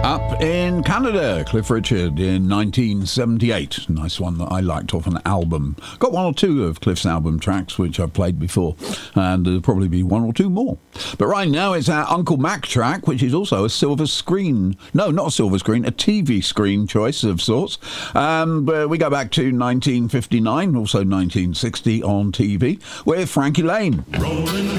Up in Canada, Cliff Richard in 1978. Nice one that I liked off an album. Got one or two of Cliff's album tracks, which I've played before, and there'll probably be one or two more. But right now it's our Uncle Mac track, which is also a silver screen. No, not a silver screen, a TV screen choice of sorts. But we go back to 1959, also 1960 on TV, with Frankie Lane. Rolling